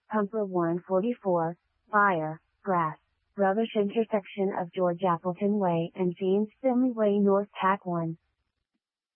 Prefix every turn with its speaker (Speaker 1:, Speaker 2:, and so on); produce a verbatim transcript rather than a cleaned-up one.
Speaker 1: Pumper one forty-four, Fire, Grass, Rubbish intersection of George Appleton Way and James Finley Way North Tack one,